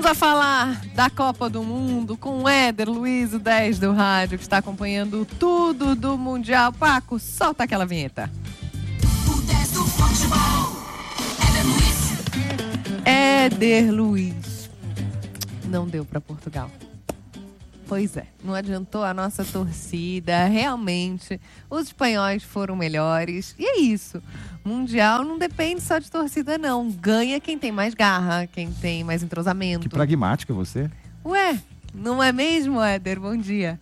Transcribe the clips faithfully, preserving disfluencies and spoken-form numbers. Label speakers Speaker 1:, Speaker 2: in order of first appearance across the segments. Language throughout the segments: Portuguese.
Speaker 1: Voltamos a falar da Copa do Mundo com o Éder Luiz, o dez do rádio, que está acompanhando tudo do Mundial. Paco, solta aquela vinheta.
Speaker 2: O dez do futebol, Éder Luiz.
Speaker 1: Éder Luiz. Não deu para Portugal. Pois é, não adiantou a nossa torcida, realmente, os espanhóis foram melhores, e é isso, Mundial não depende só de torcida não, ganha quem tem mais garra, quem tem mais entrosamento.
Speaker 3: Que pragmática você.
Speaker 1: Ué, não é mesmo, Éder? Bom dia.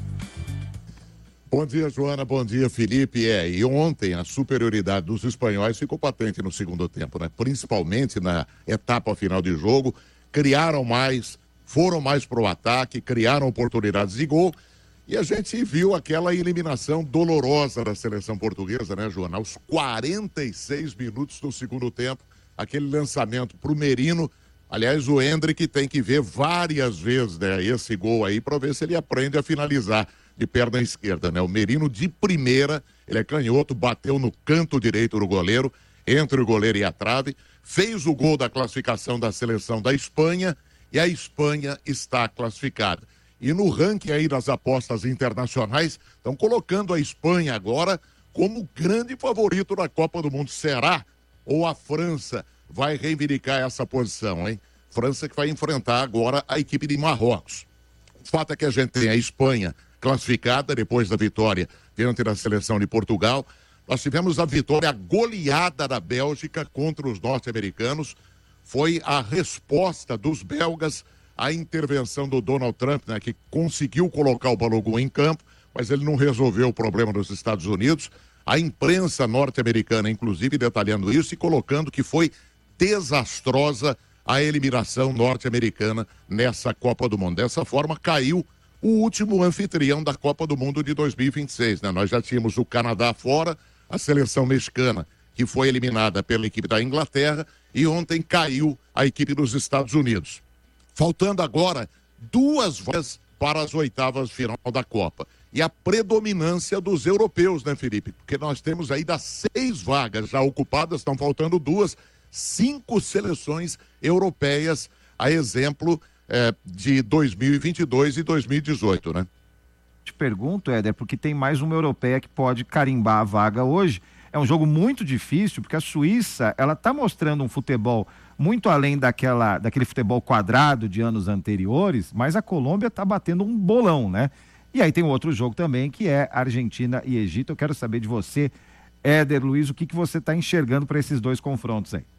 Speaker 4: Bom dia, Joana, bom dia, Felipe. É, e ontem a superioridade dos espanhóis ficou patente no segundo tempo, né? Principalmente na etapa final de jogo, criaram mais, foram mais pro ataque, criaram oportunidades de gol e a gente viu aquela eliminação dolorosa da seleção portuguesa, né, Joana? Aos quarenta e seis minutos do segundo tempo, aquele lançamento pro Merino. Aliás, o Endrick tem que ver várias vezes, né, esse gol aí para ver se ele aprende a finalizar de perna esquerda, né? O Merino de primeira, ele é canhoto, bateu no canto direito do goleiro, entre o goleiro e a trave, fez o gol da classificação da seleção da Espanha. E a Espanha está classificada. E no ranking aí das apostas internacionais, estão colocando a Espanha agora como grande favorito da Copa do Mundo. Será? Ou a França vai reivindicar essa posição, hein? França que vai enfrentar agora a equipe de Marrocos. O fato é que a gente tem a Espanha classificada depois da vitória diante da seleção de Portugal. Nós tivemos a vitória goleada da Bélgica contra os norte-americanos. Foi a resposta dos belgas à intervenção do Donald Trump, né, que conseguiu colocar o Balogun em campo, mas ele não resolveu o problema dos Estados Unidos. A imprensa norte-americana, inclusive, detalhando isso e colocando que foi desastrosa a eliminação norte-americana nessa Copa do Mundo. Dessa forma, caiu o último anfitrião da Copa do Mundo de dois mil e vinte e seis. Né? Nós já tínhamos o Canadá fora, a seleção mexicana, que foi eliminada pela equipe da Inglaterra, e ontem caiu a equipe dos Estados Unidos. Faltando agora duas vagas para as oitavas de final da Copa. E a predominância dos europeus, né, Felipe? Porque nós temos aí das seis vagas já ocupadas, estão faltando duas, cinco seleções europeias, a exemplo eh, de dois mil e vinte e dois e dois mil e dezoito, né?
Speaker 3: Te pergunto, Éder, porque tem mais uma europeia que pode carimbar a vaga hoje. É um jogo muito difícil, porque a Suíça, ela está mostrando um futebol muito além daquela, daquele futebol quadrado de anos anteriores, mas a Colômbia está batendo um bolão, né? E aí tem outro jogo também, que é Argentina e Egito. Eu quero saber de você, Éder Luiz, o que, que você está enxergando para esses dois confrontos aí?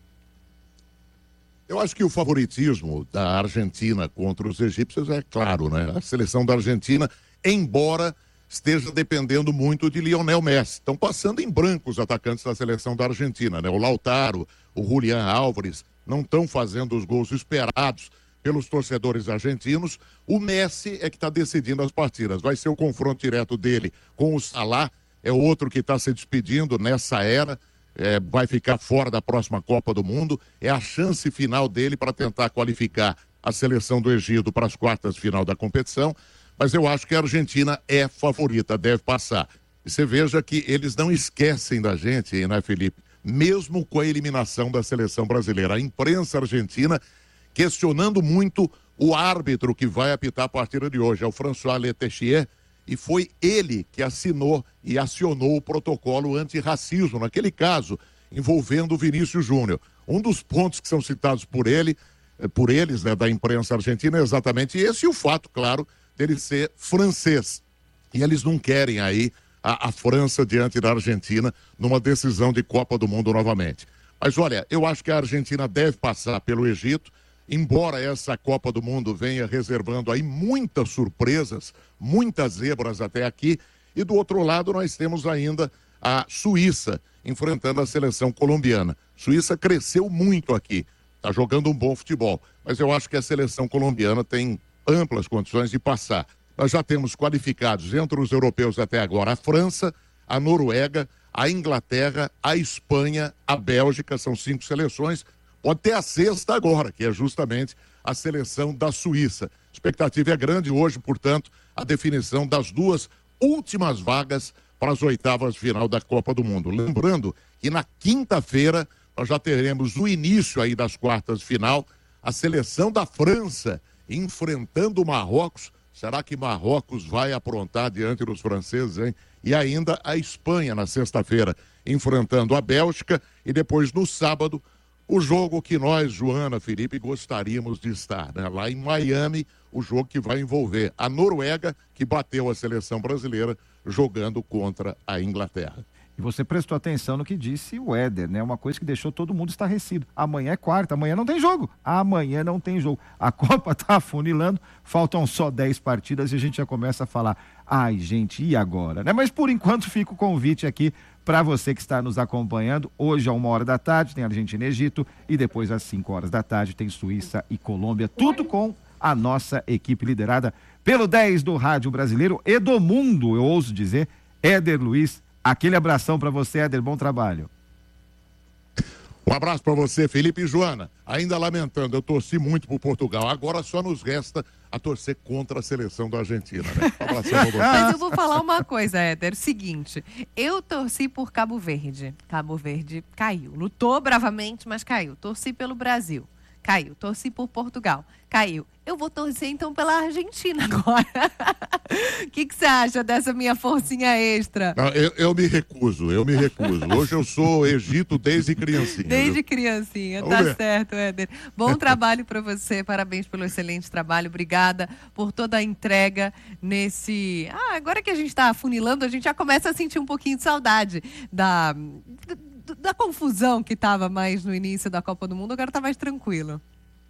Speaker 4: Eu acho que o favoritismo da Argentina contra os egípcios é claro, né? A seleção da Argentina, embora esteja dependendo muito de Lionel Messi. Estão passando em branco os atacantes da seleção da Argentina, né? O Lautaro, o Julián Álvares, não estão fazendo os gols esperados pelos torcedores argentinos. O Messi é que está decidindo as partidas. Vai ser o confronto direto dele com o Salah, é outro que está se despedindo nessa era, é, vai ficar fora da próxima Copa do Mundo. É a chance final dele para tentar qualificar a seleção do Egito para as quartas de final da competição. Mas eu acho que a Argentina é favorita, deve passar. E você veja que eles não esquecem da gente, né, Felipe? Mesmo com a eliminação da seleção brasileira. A imprensa argentina questionando muito o árbitro que vai apitar a partida de hoje, é o François Letessier, e foi ele que assinou e acionou o protocolo antirracismo, naquele caso envolvendo o Vinícius Júnior. Um dos pontos que são citados por ele, por eles, né, da imprensa argentina, é exatamente esse, e o fato, claro, dele ser francês. E eles não querem aí a, a França diante da Argentina numa decisão de Copa do Mundo novamente. Mas olha, eu acho que a Argentina deve passar pelo Egito, embora essa Copa do Mundo venha reservando aí muitas surpresas, muitas zebras até aqui. E do outro lado nós temos ainda a Suíça enfrentando a seleção colombiana. Suíça cresceu muito aqui, está jogando um bom futebol, mas eu acho que a seleção colombiana tem amplas condições de passar. Nós já temos qualificados entre os europeus até agora a França, a Noruega, a Inglaterra, a Espanha, a Bélgica, são cinco seleções. Pode ter a sexta agora, que é justamente a seleção da Suíça. A expectativa é grande hoje, portanto, a definição das duas últimas vagas para as oitavas de final da Copa do Mundo. Lembrando que na quinta-feira nós já teremos o início aí das quartas de final. a seleção da França enfrentando o Marrocos. Será que Marrocos vai aprontar diante dos franceses, hein? E ainda a Espanha na sexta-feira enfrentando a Bélgica e depois no sábado o jogo que nós, Joana, Felipe, gostaríamos de estar, né? Lá em Miami, o jogo que vai envolver a Noruega, que bateu a seleção brasileira jogando contra a Inglaterra.
Speaker 3: E você prestou atenção no que disse o Éder, né? Uma coisa que deixou todo mundo estarrecido. Amanhã é quarta, amanhã não tem jogo. Amanhã não tem jogo. A Copa tá afunilando, faltam só dez partidas e a gente já começa a falar, ai gente, e agora? Né? Mas por enquanto fica o convite aqui para você que está nos acompanhando. Hoje, a uma hora da tarde, tem Argentina e Egito e depois às cinco horas da tarde tem Suíça e Colômbia. Tudo com a nossa equipe liderada pelo dez do Rádio Brasileiro e do Mundo, eu ouso dizer, Éder Luiz. Aquele abração para você, Éder, bom trabalho.
Speaker 4: Um abraço para você, Felipe e Joana. Ainda lamentando, eu torci muito por Portugal. Agora só nos resta a torcer contra a seleção da Argentina, né? Um abração pra você.
Speaker 1: Mas eu vou falar uma coisa, Éder. Seguinte, eu torci por Cabo Verde. Cabo Verde caiu. Lutou bravamente, mas caiu. Torci pelo Brasil. Caiu. Torci por Portugal. Caiu. Eu vou torcer, então, pela Argentina agora. O que você acha dessa minha forcinha extra?
Speaker 4: Não, eu, eu me recuso, eu me recuso. Hoje eu sou Egito desde criancinha.
Speaker 1: Desde
Speaker 4: viu?
Speaker 1: criancinha,
Speaker 4: Vamos
Speaker 1: tá
Speaker 4: ver.
Speaker 1: certo, Éder. Bom trabalho para você, parabéns pelo excelente trabalho. Obrigada por toda a entrega nesse... Ah, agora que a gente está afunilando, a gente já começa a sentir um pouquinho de saudade da... da confusão que estava mais no início da Copa do Mundo, agora está mais tranquilo.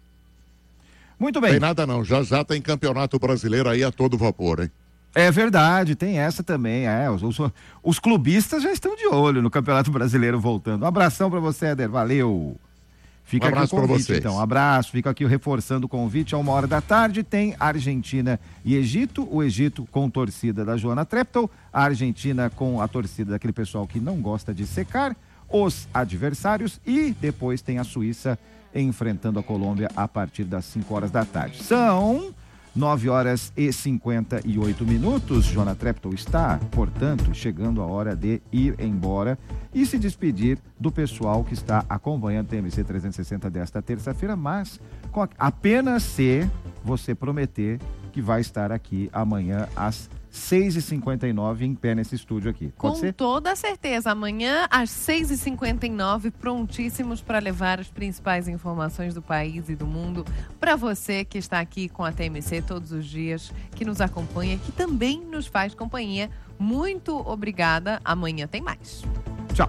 Speaker 3: Muito bem.
Speaker 4: Tem nada não, já já tem campeonato brasileiro aí a todo vapor, hein?
Speaker 3: É verdade, tem essa também, é, os, os, os clubistas já estão de olho no Campeonato Brasileiro voltando. Um abração para você, Éder, valeu. Fica
Speaker 4: Um abraço
Speaker 3: aqui o
Speaker 4: pra
Speaker 3: convite,
Speaker 4: vocês.
Speaker 3: então, um abraço, fica aqui reforçando o convite, a uma hora da tarde tem Argentina e Egito, o Egito com torcida da Joana Treptow, a Argentina com a torcida daquele pessoal que não gosta de secar os adversários e depois tem a Suíça enfrentando a Colômbia a partir das cinco horas da tarde. São nove horas e cinquenta e oito minutos. Joana Treptow está, portanto, chegando a hora de ir embora e se despedir do pessoal que está acompanhando o T M C trezentos e sessenta desta terça-feira, mas com a, apenas se você prometer que vai estar aqui amanhã às seis e cinquenta e nove em pé nesse estúdio aqui. Pode
Speaker 1: Com
Speaker 3: ser?
Speaker 1: toda certeza. Amanhã, às seis e cinquenta e nove, prontíssimos para levar as principais informações do país e do mundo para você que está aqui com a T M C todos os dias, que nos acompanha, que também nos faz companhia. Muito obrigada. Amanhã tem mais.
Speaker 3: Tchau.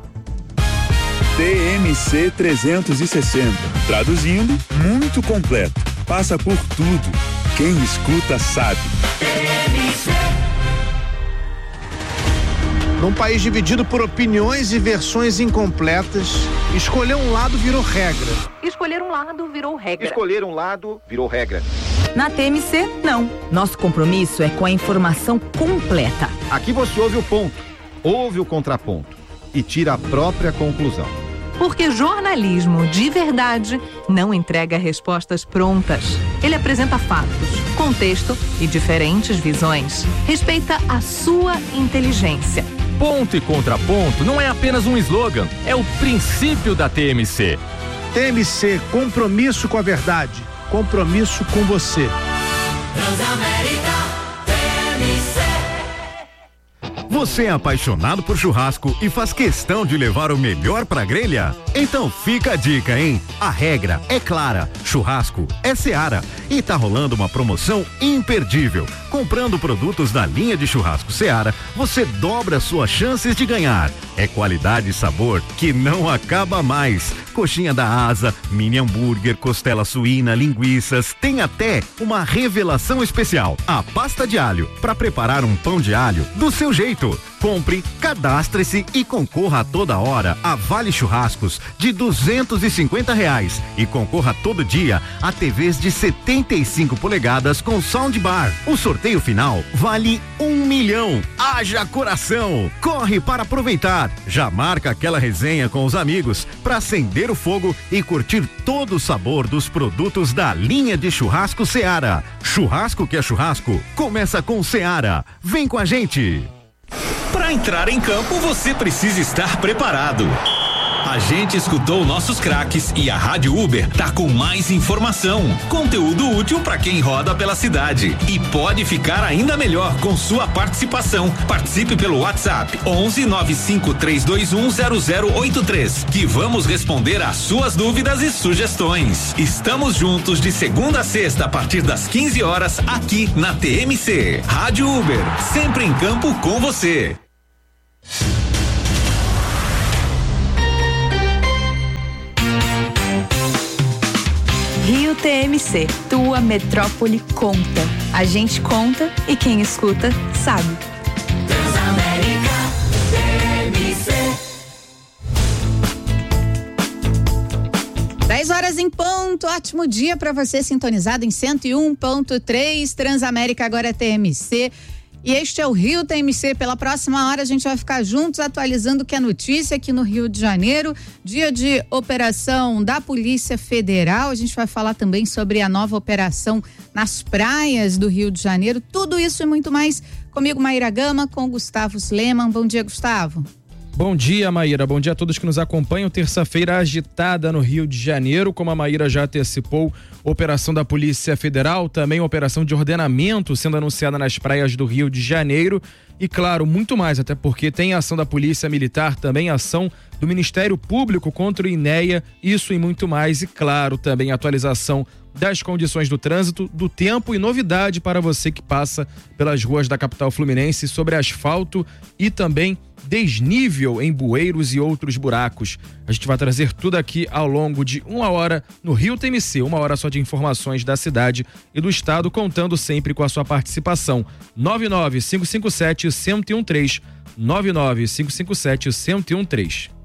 Speaker 5: T M C trezentos e sessenta. Traduzindo, muito completo. Passa por tudo. Quem escuta sabe.
Speaker 6: Num país dividido por opiniões e versões incompletas, escolher um lado virou regra.
Speaker 1: Escolher um lado virou regra.
Speaker 3: Escolher um lado virou regra.
Speaker 7: Na T M C, não. Nosso compromisso é com a informação completa.
Speaker 3: Aqui você ouve o ponto, ouve o contraponto e tira a própria conclusão.
Speaker 7: Porque jornalismo de verdade não entrega respostas prontas. Ele apresenta fatos, contexto e diferentes visões. Respeita a sua inteligência.
Speaker 8: Ponto e contraponto não é apenas um slogan, é o princípio da T M C.
Speaker 6: T M C, compromisso com a verdade, compromisso com você.
Speaker 2: Transamérica T M C.
Speaker 9: Você é apaixonado por churrasco e faz questão de levar o melhor pra grelha? Então fica a dica, hein? A regra é clara, churrasco é Seara e tá rolando uma promoção imperdível. Comprando produtos da linha de churrasco Seara, você dobra suas chances de ganhar. É qualidade e sabor que não acaba mais. Coxinha da asa, mini hambúrguer, costela suína, linguiças, tem até uma revelação especial, a pasta de alho, para preparar um pão de alho do seu jeito. Compre, cadastre-se e concorra a toda hora a Vale Churrascos de duzentos e cinquenta reais e concorra todo dia a T Vs de setenta e cinco polegadas com soundbar. O sorteio final vale um milhão. Haja coração! Corre para aproveitar. Já marca aquela resenha com os amigos para acender o fogo e curtir todo o sabor dos produtos da linha de churrasco Seara. Churrasco que é churrasco, começa com Seara. Vem com a gente!
Speaker 10: Para entrar em campo, você precisa estar preparado. A gente escutou nossos craques e a Rádio Uber tá com mais informação, conteúdo útil para quem roda pela cidade e pode ficar ainda melhor com sua participação. Participe pelo WhatsApp onze nove cinco três dois um zero zero oito três que vamos responder às suas dúvidas e sugestões. Estamos juntos de segunda a sexta a partir das quinze horas aqui na T M C. Rádio Uber, sempre em campo com você.
Speaker 11: Rio T M C, tua metrópole conta. A gente conta e quem escuta sabe.
Speaker 2: Transamérica T M C.
Speaker 12: dez horas em ponto, ótimo dia para você sintonizado em cento e um ponto três, Transamérica agora é T M C. E este é o Rio T M C. Pela próxima hora a gente vai ficar juntos atualizando o que é notícia aqui no Rio de Janeiro, dia de operação da Polícia Federal. A gente vai falar também sobre a nova operação nas praias do Rio de Janeiro. Tudo isso e muito mais comigo, Maíra Gama, com Gustavo Sleman. Bom dia, Gustavo.
Speaker 13: Bom dia, Maíra. Bom dia a todos que nos acompanham. Terça-feira agitada no Rio de Janeiro, como a Maíra já antecipou, operação da Polícia Federal, também operação de ordenamento sendo anunciada nas praias do Rio de Janeiro e, claro, muito mais, até porque tem ação da Polícia Militar, também ação do Ministério Público contra o INEA, isso e muito mais, e, claro, também atualização das condições do trânsito, do tempo e novidade para você que passa pelas ruas da capital fluminense sobre asfalto e também desnível em bueiros e outros buracos. A gente vai trazer tudo aqui ao longo de uma hora no Rio T M C, uma hora só de informações da cidade e do estado, contando sempre com a sua participação. nove nove cinco cinco sete um zero um três, nove nove cinco cinco sete um zero um três.